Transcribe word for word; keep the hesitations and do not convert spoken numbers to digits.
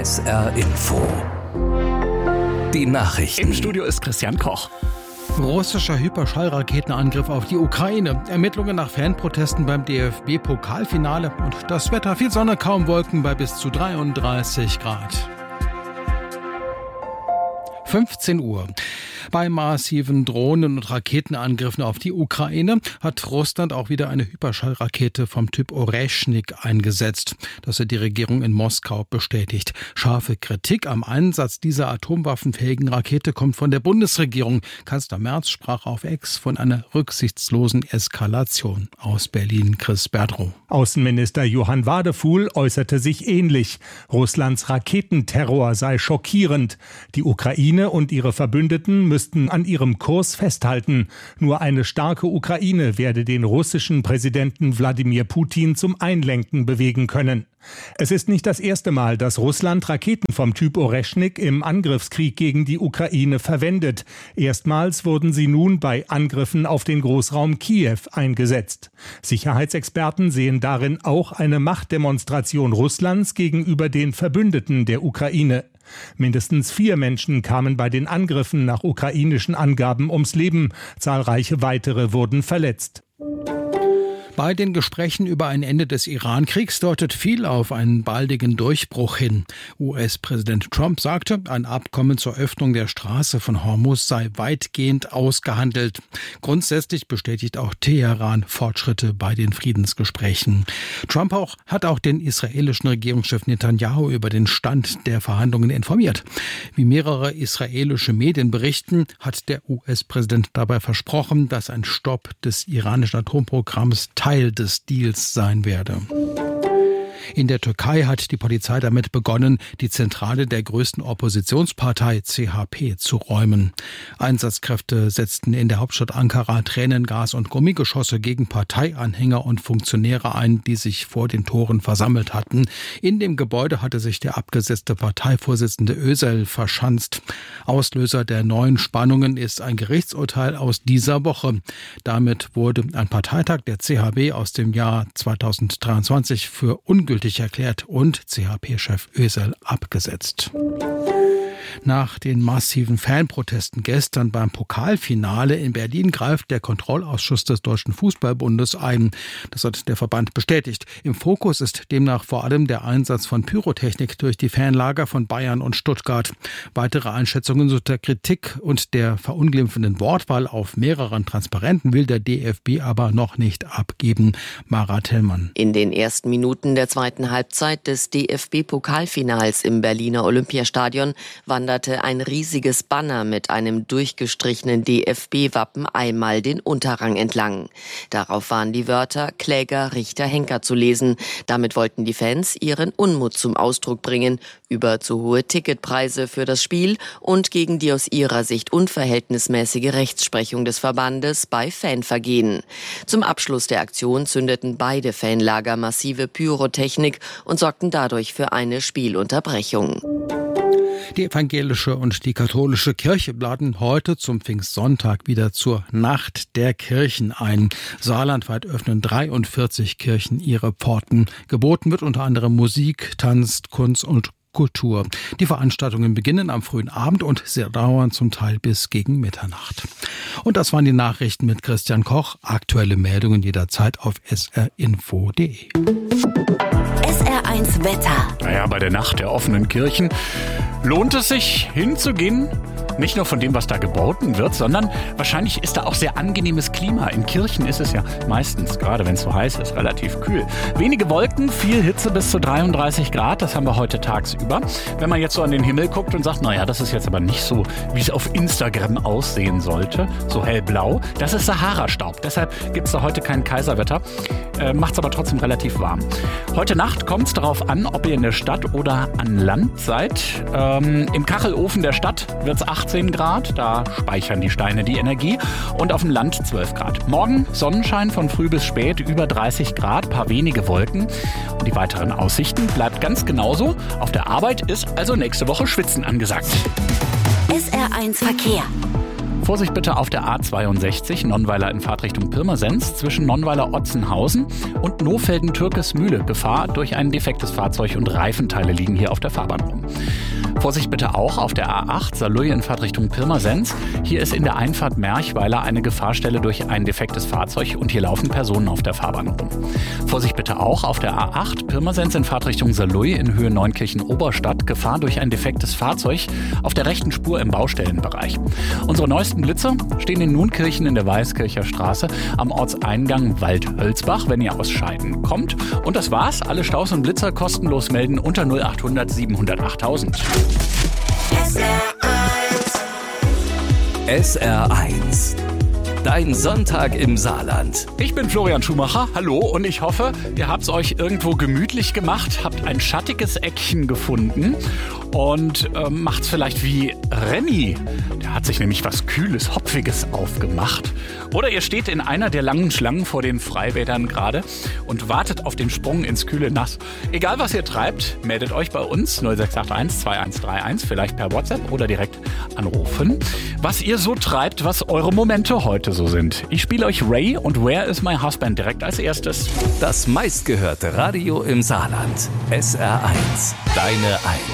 S R Info. Die Nachrichten. Im Studio ist Christian Koch. Russischer Hyperschallraketenangriff auf die Ukraine. Ermittlungen nach Fanprotesten beim D F B-Pokalfinale. Und das Wetter: viel Sonne, kaum Wolken bei bis zu dreiunddreißig Grad. fünfzehn Uhr. Bei massiven Drohnen- und Raketenangriffen auf die Ukraine hat Russland auch wieder eine Hyperschallrakete vom Typ Oreschnik eingesetzt. Das hat die Regierung in Moskau bestätigt. Scharfe Kritik am Einsatz dieser atomwaffenfähigen Rakete kommt von der Bundesregierung. Kanzler Merz sprach auf X von einer rücksichtslosen Eskalation. Aus Berlin Chris Berdrow. Außenminister Johann Wadefuhl äußerte sich ähnlich. Russlands Raketenterror sei schockierend. Die Ukraine und ihre Verbündeten müssten an ihrem Kurs festhalten. Nur eine starke Ukraine werde den russischen Präsidenten Wladimir Putin zum Einlenken bewegen können. Es ist nicht das erste Mal, dass Russland Raketen vom Typ Oreschnik im Angriffskrieg gegen die Ukraine verwendet. Erstmals wurden sie nun bei Angriffen auf den Großraum Kiew eingesetzt. Sicherheitsexperten sehen darin auch eine Machtdemonstration Russlands gegenüber den Verbündeten der Ukraine. Mindestens vier Menschen kamen bei den Angriffen nach ukrainischen Angaben ums Leben. Zahlreiche weitere wurden verletzt. Bei den Gesprächen über ein Ende des Iran-Kriegs deutet viel auf einen baldigen Durchbruch hin. U S-Präsident Trump sagte, ein Abkommen zur Öffnung der Straße von Hormuz sei weitgehend ausgehandelt. Grundsätzlich bestätigt auch Teheran Fortschritte bei den Friedensgesprächen. Trump auch, hat auch den israelischen Regierungschef Netanyahu über den Stand der Verhandlungen informiert. Wie mehrere israelische Medien berichten, hat der U S-Präsident dabei versprochen, dass ein Stopp des iranischen Atomprogramms Teil des Deals sein werde. In der Türkei hat die Polizei damit begonnen, die Zentrale der größten Oppositionspartei C H P zu räumen. Einsatzkräfte setzten in der Hauptstadt Ankara Tränengas und Gummigeschosse gegen Parteianhänger und Funktionäre ein, die sich vor den Toren versammelt hatten. In dem Gebäude hatte sich der abgesetzte Parteivorsitzende Özel verschanzt. Auslöser der neuen Spannungen ist ein Gerichtsurteil aus dieser Woche. Damit wurde ein Parteitag der C H P aus dem Jahr zweitausenddreiundzwanzig für ungültig erklärt und C H P-Chef Özel abgesetzt. Nach den massiven Fanprotesten gestern beim Pokalfinale in Berlin greift der Kontrollausschuss des Deutschen Fußballbundes ein. Das hat der Verband bestätigt. Im Fokus ist demnach vor allem der Einsatz von Pyrotechnik durch die Fanlager von Bayern und Stuttgart. Weitere Einschätzungen zu der Kritik und der verunglimpfenden Wortwahl auf mehreren Transparenten will der D F B aber noch nicht abgeben. Mara Tellmann. In den ersten Minuten der zweiten Halbzeit des D F B-Pokalfinals im Berliner Olympiastadion wanderte ein riesiges Banner mit einem durchgestrichenen D F B-Wappen einmal den Unterrang entlang. Darauf waren die Wörter Kläger, Richter, Henker zu lesen. Damit wollten die Fans ihren Unmut zum Ausdruck bringen über zu hohe Ticketpreise für das Spiel und gegen die aus ihrer Sicht unverhältnismäßige Rechtsprechung des Verbandes bei Fanvergehen. Zum Abschluss der Aktion zündeten beide Fanlager massive Pyrotechnik und sorgten dadurch für eine Spielunterbrechung. Die evangelische und die katholische Kirche laden heute zum Pfingstsonntag wieder zur Nacht der Kirchen ein. Saarlandweit öffnen dreiundvierzig Kirchen ihre Pforten. Geboten wird unter anderem Musik, Tanz, Kunst und Kultur. Die Veranstaltungen beginnen am frühen Abend und sie dauern zum Teil bis gegen Mitternacht. Und das waren die Nachrichten mit Christian Koch. Aktuelle Meldungen jederzeit auf s r info punkt d e. S R eins Wetter. Naja, bei der Nacht der offenen Kirchen lohnt es sich hinzugehen. Nicht nur von dem, was da geboten wird, sondern wahrscheinlich ist da auch sehr angenehmes Klima. In Kirchen ist es ja meistens, gerade wenn es so heiß ist, relativ kühl. Wenige Wolken, viel Hitze bis zu dreiunddreißig Grad, das haben wir heute tagsüber. Wenn man jetzt so an den Himmel guckt und sagt, naja, das ist jetzt aber nicht so, wie es auf Instagram aussehen sollte, so hellblau, das ist Sahara-Staub. Deshalb gibt es da heute kein Kaiserwetter, äh, macht es aber trotzdem relativ warm. Heute Nacht kommt es darauf an, ob ihr in der Stadt oder an Land seid. Ähm, im Kachelofen der Stadt wird es achtzehn Grad, da speichern die Steine die Energie, und auf dem Land zwölf Grad. Morgen Sonnenschein von früh bis spät, über dreißig Grad, paar wenige Wolken, und die weiteren Aussichten bleibt ganz genauso. Auf der Arbeit ist also nächste Woche Schwitzen angesagt. S R eins Verkehr. Vorsicht bitte auf der A zweiundsechzig, Nonnweiler in Fahrtrichtung Pirmasens, zwischen Nonnweiler-Otzenhausen und Nohfelden-Türkesmühle. Gefahr durch ein defektes Fahrzeug und Reifenteile liegen hier auf der Fahrbahn rum. Vorsicht bitte auch auf der A acht, Saarlouis in Fahrtrichtung Pirmasens. Hier ist in der Einfahrt Merchweiler eine Gefahrstelle durch ein defektes Fahrzeug und hier laufen Personen auf der Fahrbahn rum. Vorsicht bitte auch auf der A acht, Pirmasens in Fahrtrichtung Saarlouis in Höhe Neunkirchen-Oberstadt. Gefahr durch ein defektes Fahrzeug auf der rechten Spur im Baustellenbereich. Unsere neuesten Blitzer stehen in Nunkirchen in der Weißkircher Straße am Ortseingang Waldhölzbach, wenn ihr aus Scheiden kommt. Und das war's. Alle Staus und Blitzer kostenlos melden unter null achthundert siebenhundert achttausend. S R eins. Dein Sonntag im Saarland. Ich bin Florian Schumacher, hallo, und ich hoffe, ihr habt es euch irgendwo gemütlich gemacht, habt ein schattiges Eckchen gefunden und äh, macht's vielleicht wie Renny. Der hat sich nämlich was Kühles, Hopfiges aufgemacht. Oder ihr steht in einer der langen Schlangen vor den Freibädern gerade und wartet auf den Sprung ins kühle Nass. Egal was ihr treibt, meldet euch bei uns null sechs acht eins zwei eins drei eins, vielleicht per WhatsApp oder direkt anrufen, was ihr so treibt, was eure Momente heute so sind. Ich spiele euch Ray und Where is My Husband direkt als erstes. Das meistgehörte Radio im Saarland. S R eins. Deine Eins.